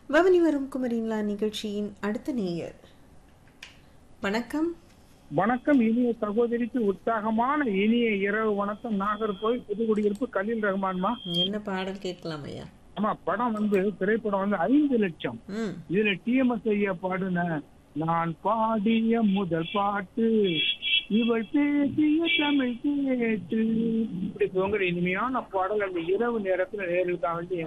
பவனி வரும் குமரின்லா நிகழ்ச்சியின் அடுத்த நேயர். வணக்கம். வணக்கம். இனிய சகோதரிக்கு உற்சாகமான இனிய இரவு வணக்கம். நாகர்கோவில் புதுக்குடியிருப்பு கலீல் ரஹ்மான்மா. என்ன பாடல் கேட்கலாம் ஐயா? ஆமா, படம் திரைப்படம் 5 லட்சம். இதுல டிஎம்எஸ் ஐயா பாடுன நான் பாடிய முதல் பாட்டு இவள் பேசிய தமிழ் கேட்டு இப்படி இனிமையான பாடல் அந்த இரவு நேரத்துல நேரில் தான்